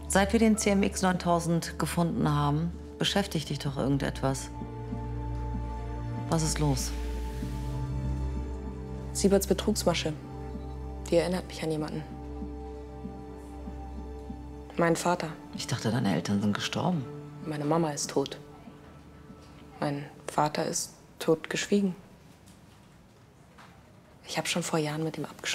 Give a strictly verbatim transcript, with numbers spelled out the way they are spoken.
Seit wir den C M X neuntausend gefunden haben, beschäftigt dich doch irgendetwas. Was ist los? Sieberts Betrugsmasche. Die erinnert mich an jemanden. Meinen Vater. Ich dachte, deine Eltern sind gestorben. Meine Mama ist tot. Mein Vater ist tot geschwiegen. Ich habe schon vor Jahren mit ihm abgeschlossen.